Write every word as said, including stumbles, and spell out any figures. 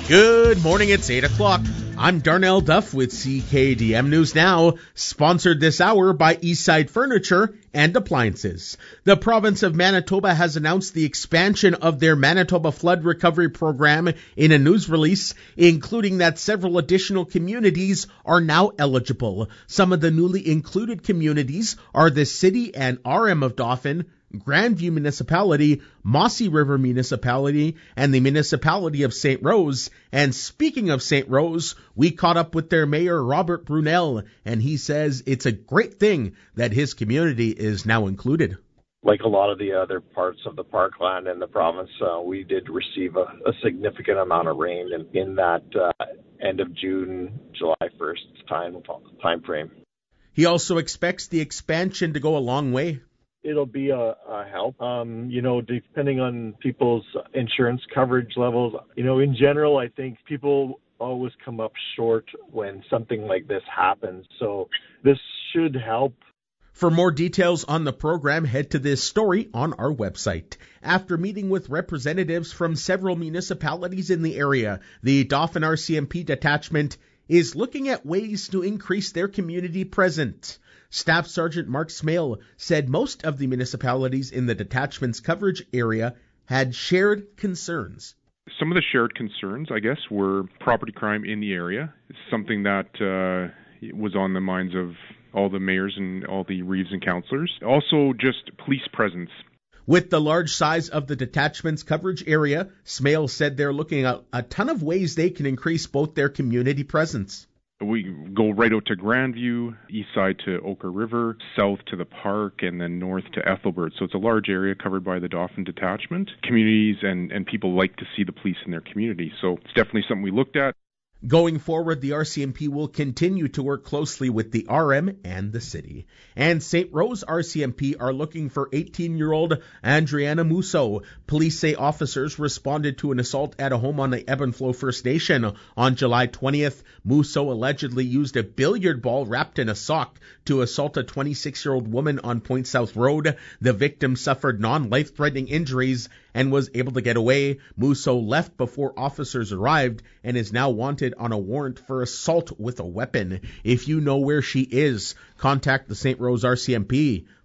Good morning, it's eight o'clock. I'm Darnell Duff with C K D M News Now, sponsored this hour by Eastside Furniture and Appliances. The province of Manitoba has announced the expansion of their Manitoba Flood Recovery Program in a news release, including that several additional communities are now eligible. Some of the newly included communities are the City and R M of Dauphin, Grandview Municipality, Mossy River Municipality, and the Municipality of Saint Rose. And speaking of Saint Rose, we caught up with their mayor, Robert Brunel, and he says it's a great thing that his community is now included. Like a lot of the other parts of the parkland in the province, uh, we did receive a, a significant amount of rain in, in that uh, end of June, July first time, time frame. He also expects the expansion to go a long way. It'll be a, a help, um, you know, depending on people's insurance coverage levels. You know, in general, I think people always come up short when something like this happens. So this should help. For more details on the program, head to this story on our website. After meeting with representatives from several municipalities in the area, the Dauphin R C M P detachment is looking at ways to increase their community presence. Staff Sergeant Mark Smale said most of the municipalities in the detachment's coverage area had shared concerns. Some of the shared concerns, I guess, were property crime in the area. It's something that uh, was on the minds of all the mayors and all the reeves and councillors. Also, just police presence. With the large size of the detachment's coverage area, Smale said they're looking at a ton of ways they can increase both their community presence. We go right out to Grandview, east side to Oka River, south to the park, and then north to Ethelbert. So it's a large area covered by the Dauphin detachment. Communities and, and people like to see the police in their community. So it's definitely something we looked at. Going forward, the R C M P will continue to work closely with the R M and the city. And Saint Rose R C M P are looking for eighteen-year-old Adriana Musso. Police say officers responded to an assault at a home on the Ebenflow First Nation. On July twentieth, Musso allegedly used a billiard ball wrapped in a sock to assault a twenty-six-year-old woman on Point South Road. The victim suffered non-life-threatening injuries and was able to get away. Musso left before officers arrived and is now wanted on a warrant for assault with a weapon. If you know where she is, contact the Saint Rose R C M P.